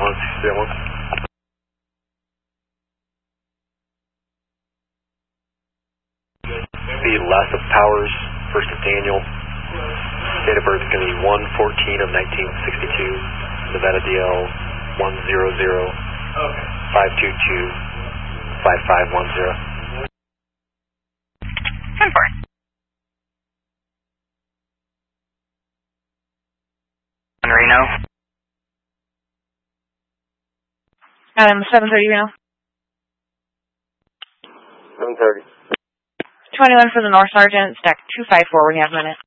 The last of Powers, first of Daniel. Date of birth is going to be 1/14 of 1962. Nevada DL 100-522-5510. 10-4. Reno. Adam, 730 Reno. 730. 21 for the North Sergeant, stack 254 when you have a minute.